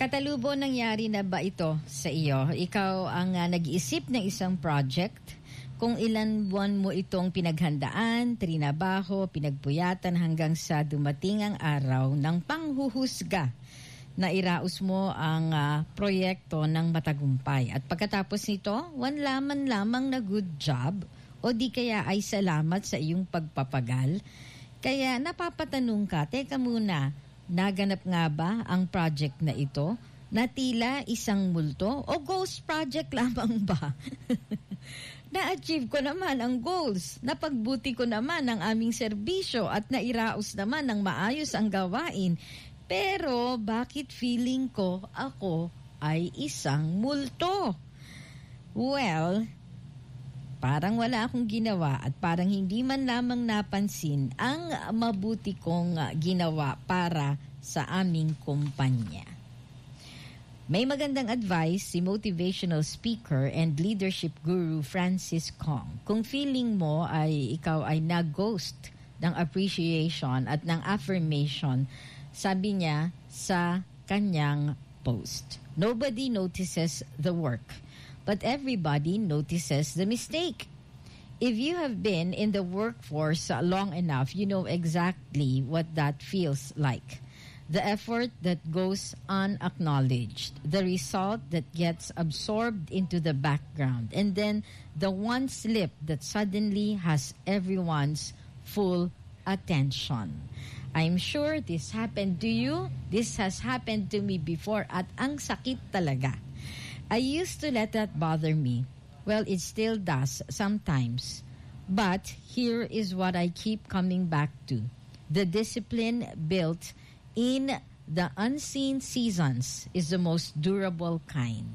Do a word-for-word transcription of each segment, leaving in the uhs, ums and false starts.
Katalubo, nangyari na ba ito sa iyo? Ikaw ang uh, nag-iisip ng isang project, kung ilan buwan mo itong pinaghandaan, trinabaho, pinagpuyatan hanggang sa dumating ang araw ng panghuhusga na iraos mo ang uh, proyekto ng matagumpay. At pagkatapos nito, wala man lamang na good job o di kaya ay salamat sa iyong pagpapagal. Kaya napapatanong ka, teka muna, naganap nga ba ang project na ito na tila isang multo o ghost project lamang ba? Na-achieve ko naman ang goals, napagbuti ko naman ang aming serbisyo at nairaos naman ng maayos ang gawain. Pero bakit feeling ko ako ay isang multo? Well, parang wala akong ginawa at parang hindi man lamang napansin ang mabuti kong ginawa para sa aming kumpanya. May magandang advice si motivational speaker and leadership guru Francis Kong. Kung feeling mo ay ikaw ay nag-ghost ng appreciation at ng affirmation, sabi niya sa kanyang post, nobody notices the work, but everybody notices the mistake. If you have been in the workforce long enough, you know exactly what that feels like. The effort that goes unacknowledged, the result that gets absorbed into the background, and then the one slip that suddenly has everyone's full attention. I'm sure this happened to you. This has happened to me before at ang sakit talaga. I used to let that bother me. Well, it still does sometimes. But here is what I keep coming back to. The discipline built in the unseen seasons is the most durable kind.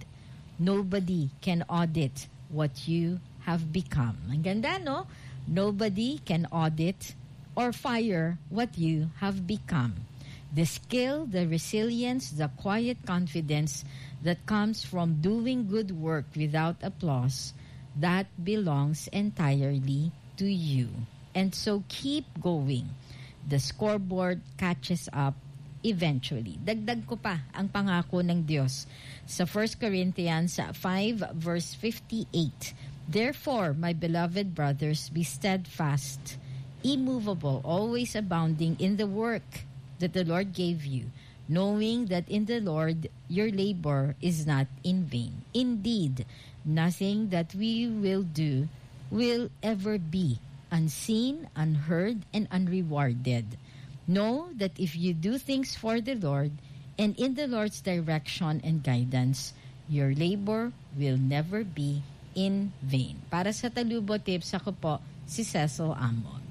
Nobody can audit what you have become. Ang ganda, no? Nobody can audit or fire what you have become. The skill, the resilience, the quiet confidence that comes from doing good work without applause, that belongs entirely to you. And so keep going. The scoreboard catches up eventually. Dagdag ko pa ang pangako ng Diyos sa First Corinthians five verse fifty-eight. Therefore, my beloved brothers, be steadfast, immovable, always abounding in the work that the Lord gave you, knowing that in the Lord your labor is not in vain. Indeed, nothing that we will do will ever be unseen, unheard, and unrewarded. Know that if you do things for the Lord and in the Lord's direction and guidance, your labor will never be in vain. Para sa Talubo Tips, ako po si Cecil Amon.